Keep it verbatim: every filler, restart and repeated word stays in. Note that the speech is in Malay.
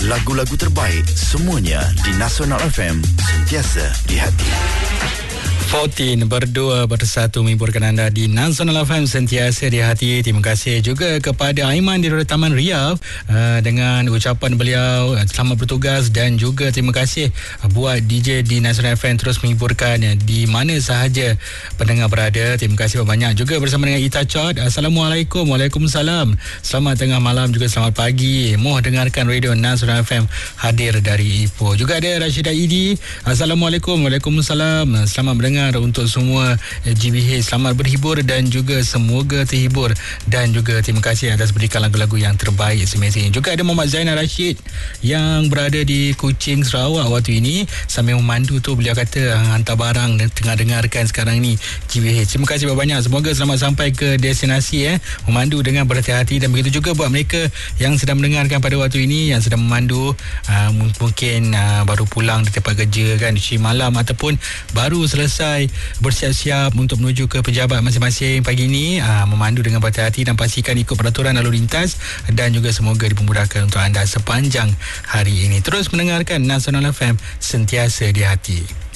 lagu-lagu terbaik semuanya di Nasional F M, sentiasa di hati. empat berdua bersatu menghiburkan anda di Nasional F M, sentiasa di hati. Terima kasih juga kepada Aiman di Roda Taman Riau uh, dengan ucapan beliau uh, selamat bertugas, dan juga terima kasih uh, buat D J di Nasional F M terus menghiburkan uh, di mana sahaja pendengar berada. Terima kasih banyak juga bersama dengan Ita Chot. Assalamualaikum. Waalaikumsalam. Selamat tengah malam juga selamat pagi. Moh dengarkan radio Nasional F M hadir dari Ipoh. Juga ada Rashidah Idi. Assalamualaikum. Waalaikumsalam. Selamat mendengar untuk semua G B H. Selamat berhibur dan juga semoga terhibur, dan juga terima kasih atas berikan lagu-lagu yang terbaik semestinya. Juga ada Muhammad Zainal Rashid yang berada di Kuching, Sarawak waktu ini sambil memandu tu. Beliau kata hantar barang dan tengah dengarkan sekarang ni G B H. Terima kasih banyak. Semoga selamat sampai ke destinasi eh memandu dengan berhati-hati, dan begitu juga buat mereka yang sedang mendengarkan pada waktu ini yang sedang memandu, uh, mungkin uh, baru pulang di tempat kerja kan, di malam, ataupun baru selesai bersiap-siap untuk menuju ke pejabat masing-masing pagi ini. Aa, memandu dengan berhati-hati dan pastikan ikut peraturan lalu lintas, dan juga semoga dipermudahkan untuk anda sepanjang hari ini. Terus mendengarkan Nasional F M, sentiasa di hati.